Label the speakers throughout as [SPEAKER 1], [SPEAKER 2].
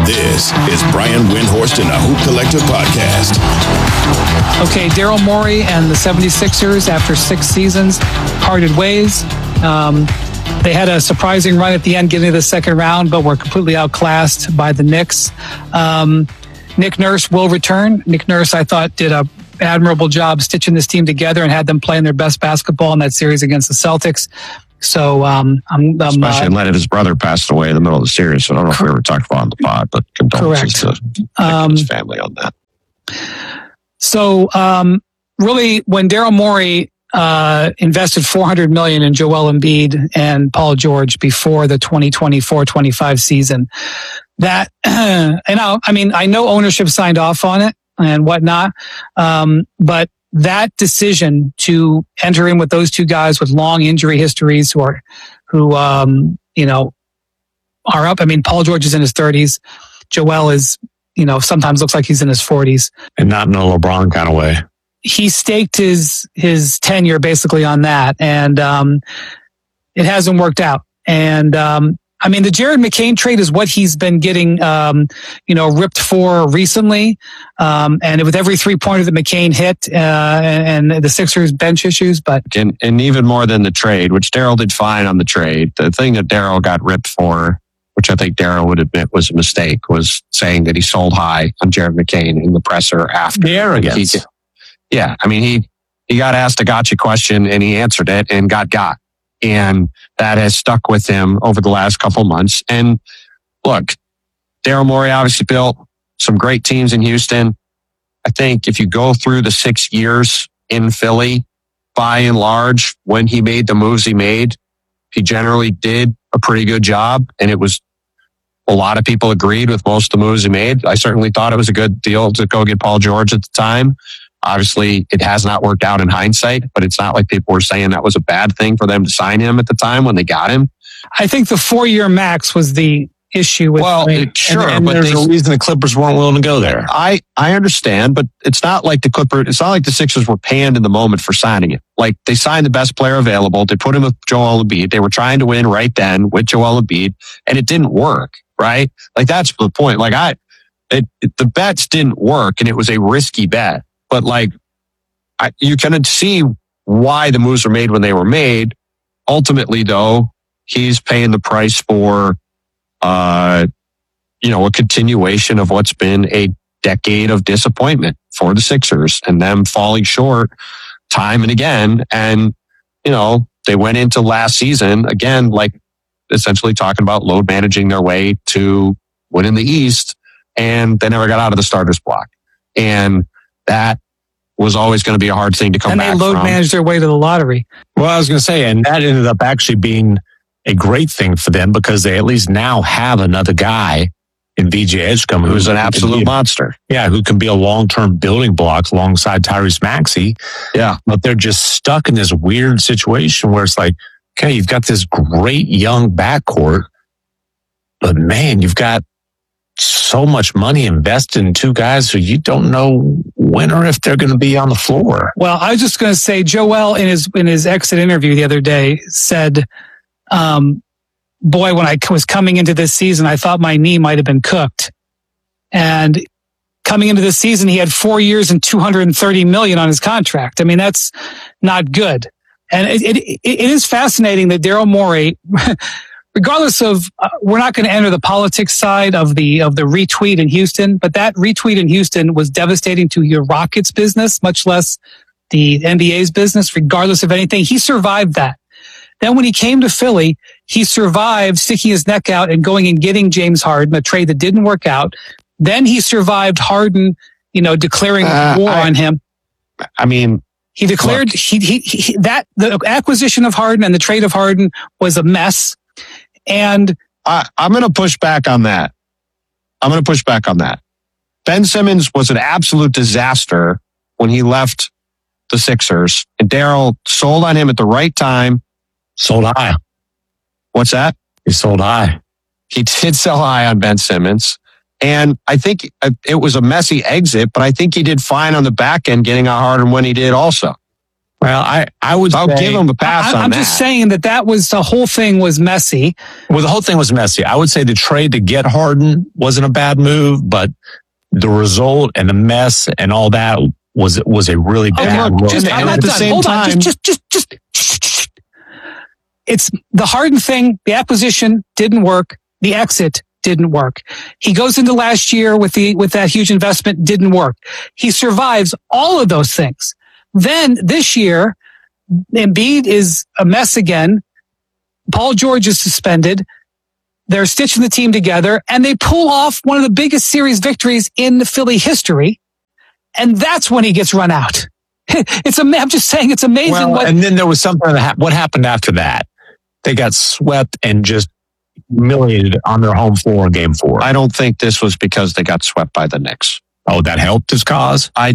[SPEAKER 1] This is Brian Windhorst and the Hoop Collective Podcast.
[SPEAKER 2] Okay, Daryl Morey and the 76ers, after 6 seasons, parted ways. They had a surprising run at the end, getting to the second round, but were completely outclassed by the Knicks. Nick Nurse will return. Nick Nurse, I thought, did an admirable job stitching this team together and had them playing their best basketball in that series against the Celtics. So,
[SPEAKER 3] especially in light of his brother passed away in the middle of the series. So I don't know if we ever talked about it on the pod, but condolences to his family on that.
[SPEAKER 2] So, really, when Daryl Morey invested $400 million in Joel Embiid and Paul George before the 2024-25 season, that, I know ownership signed off on it and whatnot, but that decision to enter in with those two guys with long injury histories who are up. I mean, Paul George is in his 30s. Joel is, sometimes looks like he's in his 40s.
[SPEAKER 4] And not in a LeBron kind of way.
[SPEAKER 2] He staked his tenure basically on that, and it hasn't worked out. And the Jared McCain trade is what he's been getting, ripped for recently. And with every 3-pointer that McCain hit, and the Sixers bench issues, but
[SPEAKER 3] and even more than the trade, which Daryl did fine on the trade. The thing that Daryl got ripped for, which I think Daryl would admit was a mistake, was saying that he sold high on Jared McCain in the presser after
[SPEAKER 4] the arrogance.
[SPEAKER 3] He got asked a gotcha question and he answered it and got. And that has stuck with him over the last couple months. And look, Daryl Morey obviously built some great teams in Houston. I think if you go through the 6 years in Philly, by and large, when he made the moves he made, he generally did a pretty good job. And it was, a lot of people agreed with most of the moves he made. I certainly thought it was a good deal to go get Paul George at the time. Obviously, it has not worked out in hindsight, but it's not like people were saying that was a bad thing for them to sign him at the time when they got him.
[SPEAKER 2] I think the 4-year max was the issue with
[SPEAKER 3] sure,
[SPEAKER 4] and
[SPEAKER 3] but
[SPEAKER 4] there's a reason the Clippers weren't willing to go there.
[SPEAKER 3] I understand, but it's not like the Sixers were panned in the moment for signing him. Like, they signed the best player available. They put him with Joel Embiid. They were trying to win right then with Joel Embiid, and it didn't work, right? Like, that's the point. Like, the bets didn't work, and it was a risky bet. But you can see why the moves were made when they were made. Ultimately, though, he's paying the price for, a continuation of what's been a decade of disappointment for the Sixers and them falling short time and again. And, they went into last season, again, essentially talking about load managing their way to winning the East, and they never got out of the starters block. And that was always going to be a hard thing to come back from.
[SPEAKER 2] And they load managed their way to the lottery.
[SPEAKER 4] Well, I was going to say, and that ended up actually being a great thing for them because they at least now have another guy in VJ Edgecombe
[SPEAKER 3] who's an absolute monster.
[SPEAKER 4] Yeah, who can be a long-term building block alongside Tyrese Maxey.
[SPEAKER 3] Yeah.
[SPEAKER 4] But they're just stuck in this weird situation where it's like, okay, you've got this great young backcourt, but man, you've got so much money invested in two guys who you don't know when or if they're going to be on the floor.
[SPEAKER 2] Well, I was just going to say, Joel in his exit interview the other day said, boy, when I was coming into this season, I thought my knee might have been cooked. And coming into this season, he had 4 years and $230 million on his contract. I mean, that's not good. And it is fascinating that Daryl Morey, regardless of, we're not going to enter the politics side of the retweet in Houston, but that retweet in Houston was devastating to your Rockets business, much less the NBA's business, regardless of anything. He survived that. Then when he came to Philly, he survived sticking his neck out and going and getting James Harden, a trade that didn't work out. Then he survived Harden, declaring war on him.
[SPEAKER 3] I mean,
[SPEAKER 2] he declared the acquisition of Harden and the trade of Harden was a mess. And
[SPEAKER 3] I'm going to push back on that. Ben Simmons was an absolute disaster when he left the Sixers, and Daryl sold on him at the right time.
[SPEAKER 4] Sold high.
[SPEAKER 3] What's that?
[SPEAKER 4] He sold high.
[SPEAKER 3] He did sell high on Ben Simmons. And I think it was a messy exit, but I think he did fine on the back end getting out Harden when he did also.
[SPEAKER 4] Well,
[SPEAKER 3] I'll give him a pass on
[SPEAKER 2] I'm
[SPEAKER 3] that.
[SPEAKER 2] just saying that the whole thing was messy.
[SPEAKER 4] Well, the whole thing was messy. I would say the trade to get Harden wasn't a bad move, but the result and the mess and all that was a really bad move.
[SPEAKER 2] I'm not done. Hold on. Just. It's the Harden thing. The acquisition didn't work. The exit didn't work. He goes into last year with that huge investment, didn't work. He survives all of those things. Then this year, Embiid is a mess again. Paul George is suspended. They're stitching the team together, and they pull off one of the biggest series victories in the Philly history. And that's when he gets run out. I'm just saying, it's amazing.
[SPEAKER 4] Well, and then there was something what happened after that? They got swept and just humiliated on their home floor in Game 4.
[SPEAKER 3] I don't think this was because they got swept by the Knicks.
[SPEAKER 4] Oh, that helped his cause?
[SPEAKER 3] I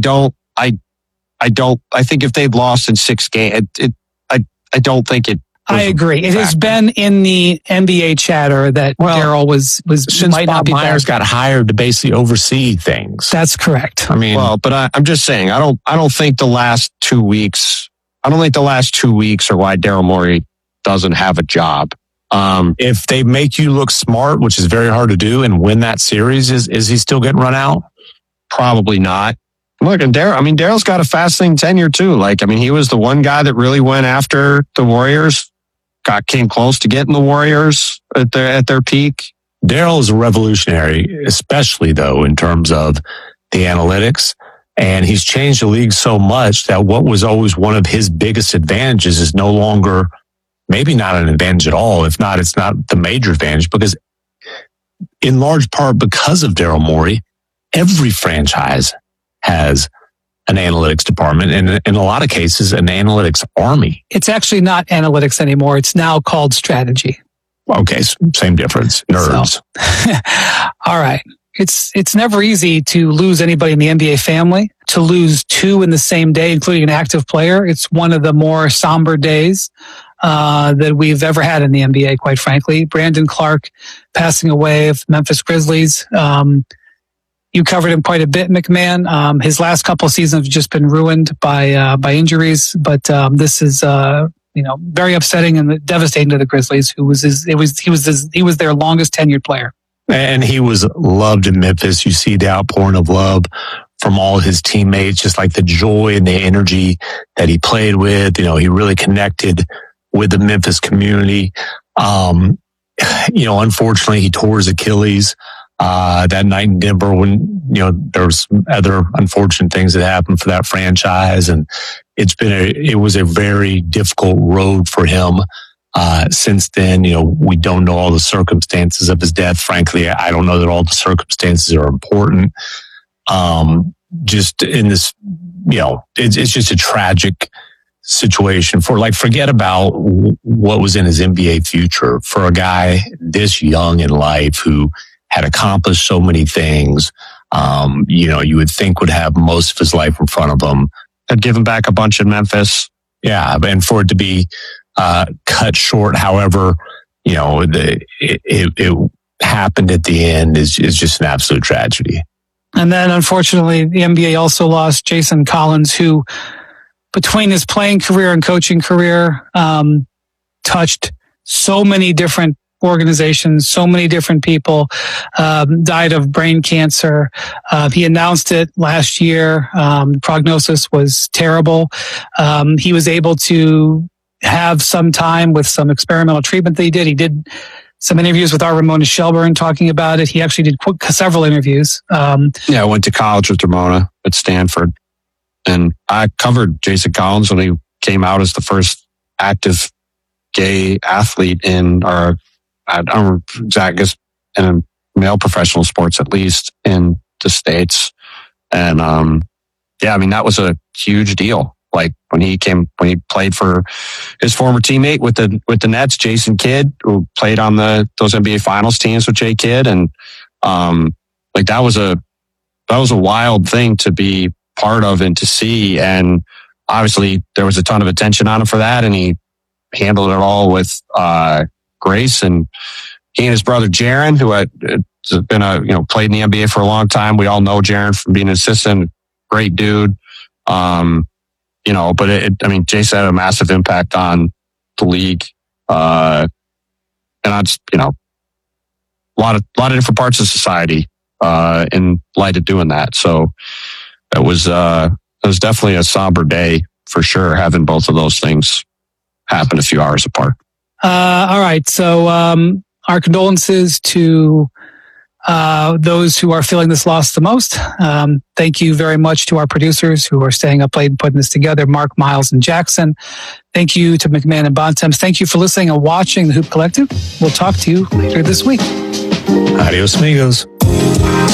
[SPEAKER 3] think if they'd lost in 6 games, I don't think it.
[SPEAKER 2] I agree. It has been in the NBA chatter that Daryl was
[SPEAKER 4] since
[SPEAKER 2] might not
[SPEAKER 4] Bob
[SPEAKER 2] be
[SPEAKER 4] Myers
[SPEAKER 2] back.
[SPEAKER 4] got hired to basically oversee things.
[SPEAKER 2] That's correct.
[SPEAKER 4] I mean,
[SPEAKER 3] but I'm just saying, I don't think the last 2 weeks. I don't think the last 2 weeks are why Daryl Morey doesn't have a job.
[SPEAKER 4] If they make you look smart, which is very hard to do, and win that series, is he still getting run out?
[SPEAKER 3] Probably not. Look, and Daryl's got a fascinating tenure too. He was the one guy that really went after the Warriors. Came close to getting the Warriors at their peak.
[SPEAKER 4] Daryl is a revolutionary, especially though in terms of the analytics, and he's changed the league so much that what was always one of his biggest advantages is no longer, maybe not an advantage at all. If not, it's not the major advantage, because in large part because of Daryl Morey, every franchise has an analytics department, and in a lot of cases, an analytics army.
[SPEAKER 2] It's actually not analytics anymore. It's now called strategy.
[SPEAKER 4] Okay, same difference. Nerds.
[SPEAKER 2] So, all right. It's never easy to lose anybody in the NBA family. To lose 2 in the same day, including an active player, it's one of the more somber days that we've ever had in the NBA, quite frankly. Brandon Clark passing away of Memphis Grizzlies. You covered him quite a bit, McMahon. His last couple of seasons have just been ruined by injuries, but this is very upsetting and devastating to the Grizzlies, he was their longest tenured player.
[SPEAKER 4] And he was loved in Memphis. You see the outpouring of love from all his teammates, just like the joy and the energy that he played with. He really connected with the Memphis community. Unfortunately, he tore his Achilles that night in Denver when, there was other unfortunate things that happened for that franchise. And it was a very difficult road for him. Since then, we don't know all the circumstances of his death. Frankly, I don't know that all the circumstances are important. Just in this, it's just a tragic situation forget about what was in his NBA future for a guy this young in life who had accomplished so many things, you would think would have most of his life in front of him.
[SPEAKER 3] Had given back a bunch in Memphis.
[SPEAKER 4] Yeah, and for it to be cut short, however, it happened at the end is just an absolute tragedy.
[SPEAKER 2] And then, unfortunately, the NBA also lost Jason Collins, who, between his playing career and coaching career, touched so many different organizations, so many different people, died of brain cancer. He announced it last year. The prognosis was terrible. He was able to have some time with some experimental treatment that he did. He did some interviews with our Ramona Shelburne talking about it. He actually did several interviews.
[SPEAKER 3] I went to college with Ramona at Stanford, and I covered Jason Collins when he came out as the first active gay athlete in our, I don't exactly, in male professional sports, at least in the States. And, that was a huge deal. Like when he played for his former teammate with the Nets, Jason Kidd, who played on those NBA Finals teams with Jay Kidd, and that was a wild thing to be part of and to see. And obviously, there was a ton of attention on him for that, and he handled it all with grace. And he and his brother Jaren, who had been played in the NBA for a long time, we all know Jaren from being an assistant, great dude. but Jason had a massive impact on the league. And on, a lot of different parts of society, in light of doing that. So it was definitely a somber day for sure, having both of those things happen a few hours apart.
[SPEAKER 2] All right. So, our condolences to those who are feeling this loss the most. Thank you very much to our producers who are staying up late and putting this together, Mark, Miles, and Jackson. Thank you to McMahon and Bontemps. Thank you for listening and watching the Hoop Collective. We'll talk to you later this week.
[SPEAKER 4] Adios, amigos.